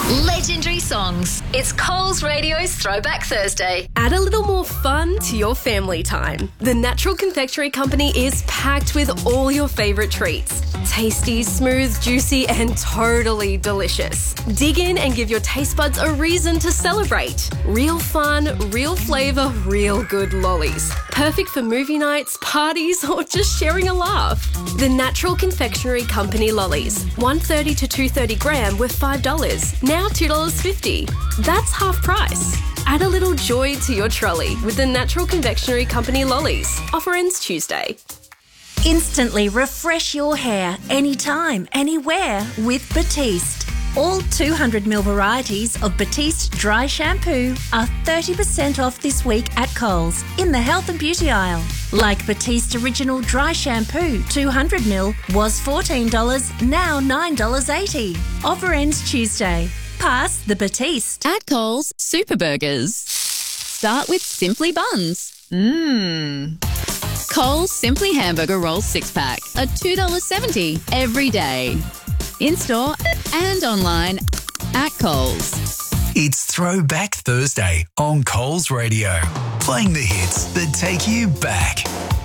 Legendary songs. It's Coles Radio's Throwback Thursday. Add a little more fun to your family time. The Natural Confectionery Company is packed with all your favourite treats. Tasty, smooth, juicy and totally delicious. Dig in and give your taste buds a reason to celebrate. Real fun, real flavour, real good lollies. Perfect for movie nights, parties or just sharing a laugh. The Natural Confectionery Company lollies. 130 to 230 gram were $5. Now $2.50. That's half price. Add a little joy to your trolley with the Natural Confectionery Company lollies. Offer ends Tuesday. Instantly refresh your hair anytime, anywhere with Batiste. All 200ml varieties of Batiste dry shampoo are 30% off this week at Coles in the health and beauty aisle. Like Batiste Original Dry Shampoo 200ml was $14, now $9.80. Offer ends Tuesday. Pass the Batiste. At Coles, Super Burgers. Start with Simply Buns. Coles Simply Hamburger Rolls 6-pack are $2.70 every day. In-store and online at Coles. It's Throwback Thursday on Coles Radio. Playing the hits that take you back.